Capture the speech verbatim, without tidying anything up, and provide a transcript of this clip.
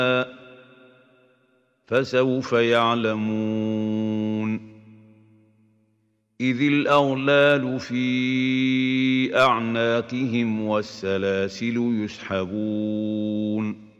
فسوف يعلمون إذ الأغلال في أعناقهم والسلاسل يسحبون